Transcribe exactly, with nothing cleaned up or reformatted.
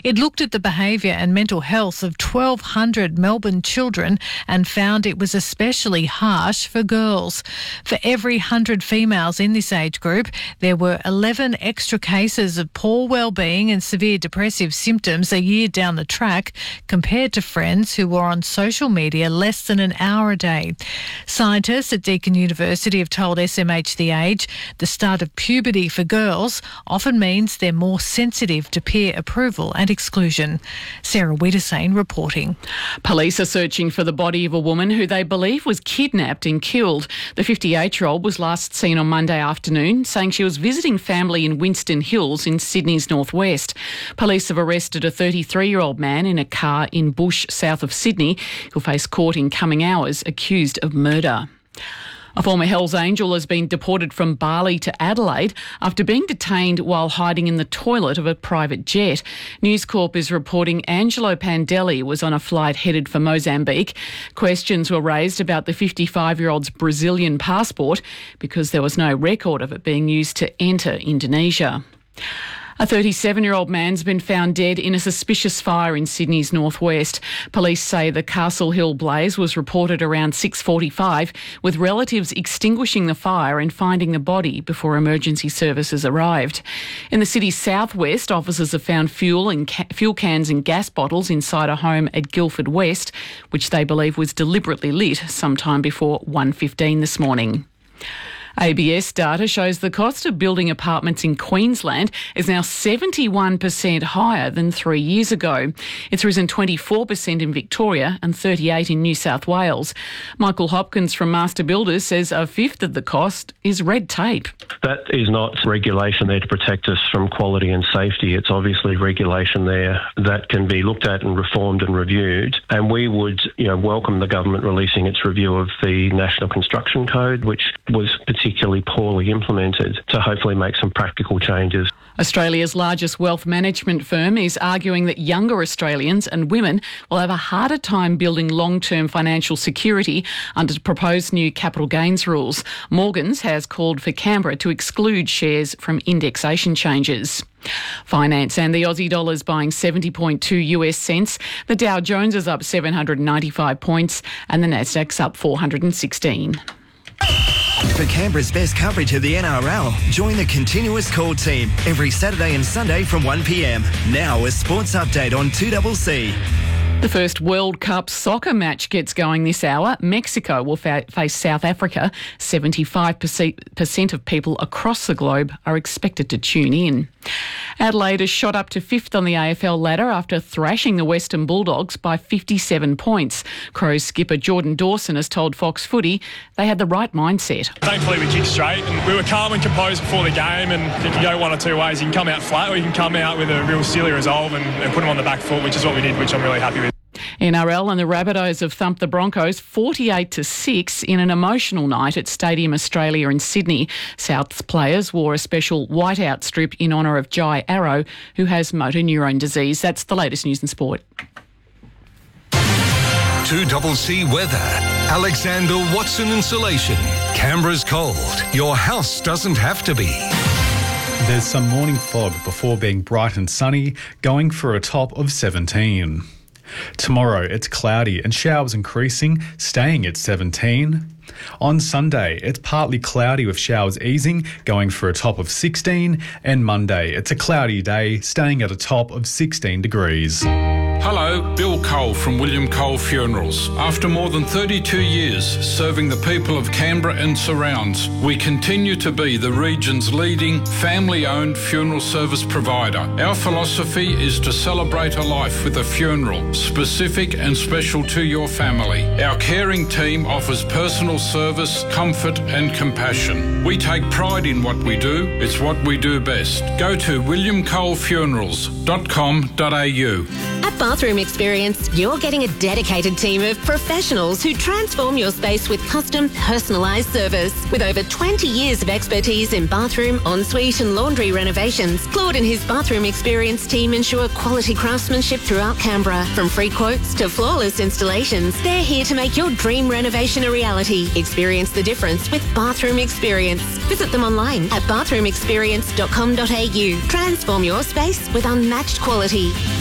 It looked at the behaviour and mental health of twelve hundred Melbourne children and found it was especially harsh for girls. For every one hundred females in this age group, there were eleven extra cases of poor wellbeing and severe depressive symptoms a year down the track compared to friends who were on social media less than an hour a day. Scientists at Deakin University have told S M H The Age the start of puberty for girls often means they're more sensitive to peer approval and exclusion. Sarah Wiedersane reporting. Police are searching for the body of a woman who they believe was kidnapped and killed. The fifty-eight-year-old was last seen on Monday afternoon, saying she was visiting family in Winston Hills in Sydney's northwest. Police have arrested a thirty-three-year-old man in a car in Bush, south of Sydney, who'll face court in coming hours, accused of murder. A former Hells Angel has been deported from Bali to Adelaide after being detained while hiding in the toilet of a private jet. News Corp is reporting Angelo Pandelli was on a flight headed for Mozambique. Questions were raised about the fifty-five-year-old's Brazilian passport because there was no record of it being used to enter Indonesia. A thirty-seven-year-old man's been found dead in a suspicious fire in Sydney's northwest. Police say the Castle Hill blaze was reported around six forty-five, with relatives extinguishing the fire and finding the body before emergency services arrived. In the city's southwest, officers have found fuel and ca- fuel cans and gas bottles inside a home at Guildford West, which they believe was deliberately lit sometime before one fifteen this morning. A B S data shows the cost of building apartments in Queensland is now seventy-one percent higher than three years ago. It's risen twenty-four percent in Victoria and thirty-eight percent in New South Wales. Michael Hopkins from Master Builders says a fifth of the cost is red tape. That is not regulation there to protect us from quality and safety. It's obviously regulation there that can be looked at and reformed and reviewed. And we would, you know, welcome the government releasing its review of the National Construction Code, which was particularly poorly implemented, to hopefully make some practical changes. Australia's largest wealth management firm is arguing that younger Australians and women will have a harder time building long-term financial security under proposed new capital gains rules. Morgans has called for Canberra to exclude shares from indexation changes. Finance and the Aussie dollar is buying seventy point two US cents. The Dow Jones is up seven hundred ninety-five points and the Nasdaq's up four hundred sixteen. For Canberra's best coverage of the N R L, join the Continuous Call team every Saturday and Sunday from one p m. Now a sports update on two C C. The first World Cup soccer match gets going this hour. Mexico will fa- face South Africa. seventy-five percent of people across the globe are expected to tune in. Adelaide has shot up to fifth on the A F L ladder after thrashing the Western Bulldogs by fifty-seven points. Crows skipper Jordan Dawson has told Fox Footy they had the right mindset. Thankfully we kicked straight and we were calm and composed before the game, and it can go one or two ways. You can come out flat or you can come out with a real silly resolve and, and put them on the back foot, which is what we did, which I'm really happy with. N R L and the Rabbitohs have thumped the Broncos forty-eight to six in an emotional night at Stadium Australia in Sydney. South's players wore a special whiteout strip in honour of Jai Arrow, who has motor neurone disease. That's the latest news and sport. two C C weather. Alexander Watson Insulation. Canberra's cold. Your house doesn't have to be. There's some morning fog before being bright and sunny, going for a top of seventeen. Tomorrow it's cloudy and showers increasing, staying at seventeen. On Sunday, it's partly cloudy with showers easing, going for a top of sixteen. And Monday, it's a cloudy day, staying at a top of sixteen degrees. Hello, Bill Cole from William Cole Funerals. After more than thirty-two years serving the people of Canberra and surrounds, we continue to be the region's leading family-owned funeral service provider. Our philosophy is to celebrate a life with a funeral, specific and special to your family. Our caring team offers personal service, comfort and compassion. We take pride in what we do. It's what we do best. Go to william cole funerals dot com dot a u. At Bathroom Experience, you're getting a dedicated team of professionals who transform your space with custom, personalised service. With over twenty years of expertise in bathroom, ensuite and laundry renovations, Claude and his Bathroom Experience team ensure quality craftsmanship throughout Canberra. From free quotes to flawless installations, they're here to make your dream renovation a reality. Experience the difference with Bathroom Experience. Visit them online at bathroom experience dot com dot a u. Transform your space with unmatched quality.